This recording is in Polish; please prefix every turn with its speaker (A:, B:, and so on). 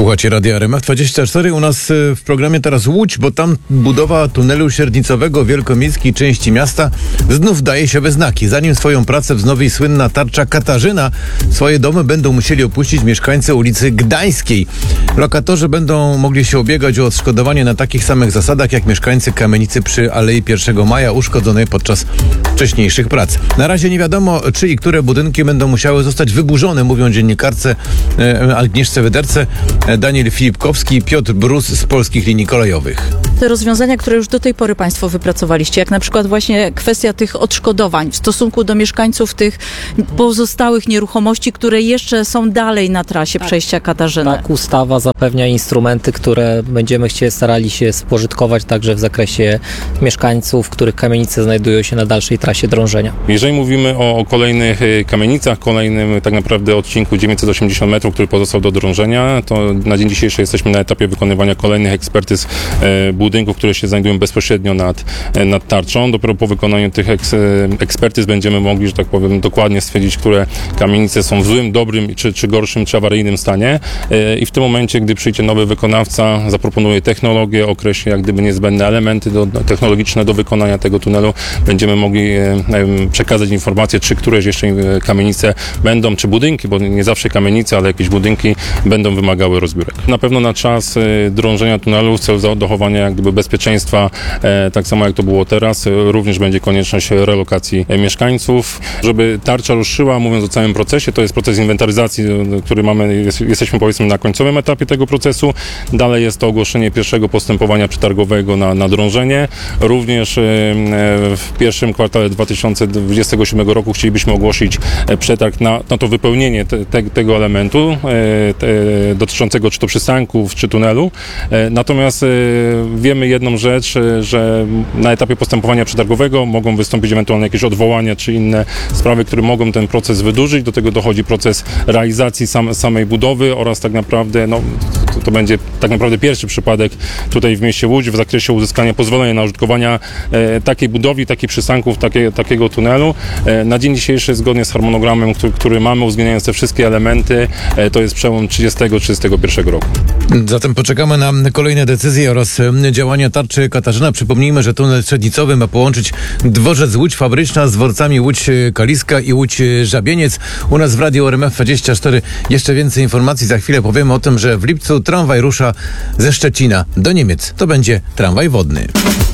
A: Słuchajcie Radia RMF24. U nas w programie teraz Łódź, bo tam budowa tunelu średnicowego wielkomiejskiej części miasta znów daje się we znaki. Zanim swoją pracę wznowi słynna tarcza Katarzyna, swoje domy będą musieli opuścić mieszkańcy ulicy Gdańskiej. Lokatorzy będą mogli się ubiegać o odszkodowanie na takich samych zasadach jak mieszkańcy kamienicy przy Alei 1 Maja uszkodzonej podczas wcześniejszych prac. Na razie nie wiadomo, czy i które budynki będą musiały zostać wyburzone, mówią dziennikarce Agnieszce Wyderce, Daniel Filipkowski i Piotr Brus z Polskich Linii Kolejowych.
B: Te rozwiązania, które już do tej pory Państwo wypracowaliście, jak na przykład właśnie kwestia tych odszkodowań w stosunku do mieszkańców tych pozostałych nieruchomości, które jeszcze są dalej na trasie przejścia Katarzyny.
C: Tak, ustawa zapewnia instrumenty, które będziemy starali się spożytkować także w zakresie mieszkańców, których kamienice znajdują się na dalszej trasie drążenia.
D: Jeżeli mówimy o kolejnych kamienicach, kolejnym tak naprawdę odcinku 980 metrów, który pozostał do drążenia, to na dzień dzisiejszy jesteśmy na etapie wykonywania kolejnych ekspertyz budynków, które się znajdują bezpośrednio nad tarczą. Dopiero po wykonaniu tych ekspertyz będziemy mogli, że tak powiem, dokładnie stwierdzić, które kamienice są w złym, dobrym, czy gorszym, czy awaryjnym stanie. I w tym momencie, gdy przyjdzie nowy wykonawca, zaproponuje technologię, określi jak gdyby niezbędne elementy technologiczne do wykonania tego tunelu, będziemy mogli przekazać informacje, czy któreś jeszcze kamienice będą, czy budynki, bo nie zawsze kamienice, ale jakieś budynki będą wymagały rozbiórek. Na pewno na czas drążenia tunelu w celu dochowania jak gdyby bezpieczeństwa, tak samo jak to było teraz, również będzie konieczność relokacji mieszkańców. Żeby tarcza ruszyła, mówiąc o całym procesie, to jest proces inwentaryzacji, który mamy, jesteśmy powiedzmy na końcowym etapie tego procesu. Dalej jest to ogłoszenie pierwszego postępowania przetargowego na drążenie. Również w pierwszym kwartale 2027 roku chcielibyśmy ogłosić przetarg na to wypełnienie tego elementu dotyczącego czy to przystanków, czy tunelu. Natomiast wiemy jedną rzecz, że na etapie postępowania przetargowego mogą wystąpić ewentualnie jakieś odwołania, czy inne sprawy, które mogą ten proces wydłużyć. Do tego dochodzi proces realizacji samej budowy oraz tak naprawdę, to będzie tak naprawdę pierwszy przypadek tutaj w mieście Łódź w zakresie uzyskania pozwolenia na użytkowania takiej budowli, takich przystanków, takiego tunelu. Na dzień dzisiejszy, zgodnie z harmonogramem, który mamy, uwzględniając te wszystkie elementy, to jest przełom 30-31 roku.
A: Zatem poczekamy na kolejne decyzje oraz działania tarczy Katarzyna. Przypomnijmy, że tunel średnicowy ma połączyć dworzec Łódź Fabryczna z dworcami Łódź Kaliska i Łódź Żabieniec. U nas w Radiu RMF24 jeszcze więcej informacji. Za chwilę powiemy o tym, że w lipcu tramwaj rusza ze Szczecina do Niemiec. To będzie tramwaj wodny.